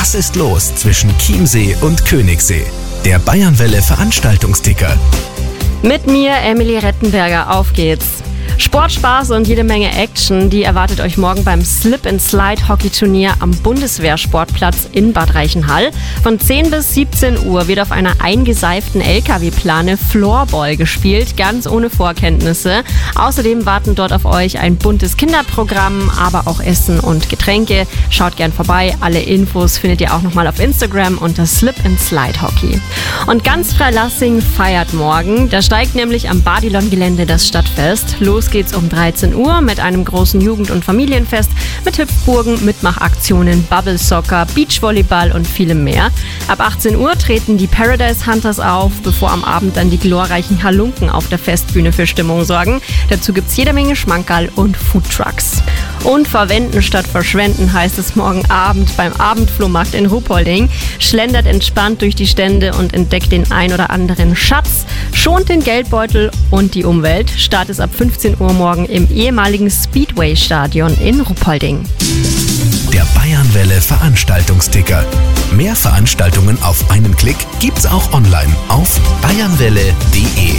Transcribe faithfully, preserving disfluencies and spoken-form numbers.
Was ist los zwischen Chiemsee und Königssee? Der Bayernwelle Veranstaltungsticker. Mit mir, Emily Rettenberger, auf geht's. Sportspaß und jede Menge Action, die erwartet euch morgen beim Slip-and-Slide-Hockey-Turnier am Bundeswehrsportplatz in Bad Reichenhall. Von zehn bis siebzehn Uhr wird auf einer eingeseiften L K W-Plane Floorball gespielt, ganz ohne Vorkenntnisse. Außerdem warten dort auf euch ein buntes Kinderprogramm, aber auch Essen und Getränke. Schaut gern vorbei, alle Infos findet ihr auch nochmal auf Instagram unter Slip-and-Slide-Hockey. Und ganz Freilassing feiert morgen, da steigt nämlich am Badilon-Gelände das Stadtfest. Los geht's um dreizehn Uhr mit einem großen Jugend- und Familienfest mit Hüpfburgen, Mitmachaktionen, Bubble Soccer, Beachvolleyball und vielem mehr. Ab achtzehn Uhr treten die Paradise Hunters auf, bevor am Abend dann die glorreichen Halunken auf der Festbühne für Stimmung sorgen. Dazu gibt's jede Menge Schmankerl und Foodtrucks. Und verwenden statt verschwenden heißt es morgen Abend beim Abendflohmarkt in Ruppolding. Schlendert entspannt durch die Stände und entdeckt den ein oder anderen Schatz, schont den Geldbeutel und die Umwelt. Start ist ab fünfzehn Uhr morgen im ehemaligen Speedway-Stadion in Ruppolding. Der Bayernwelle Veranstaltungsticker. Mehr Veranstaltungen auf einen Klick gibt's auch online auf bayernwelle punkt de.